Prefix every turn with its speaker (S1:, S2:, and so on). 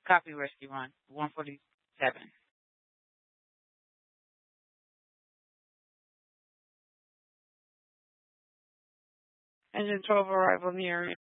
S1: Copy rescue run. 147. Engine 12 arrival near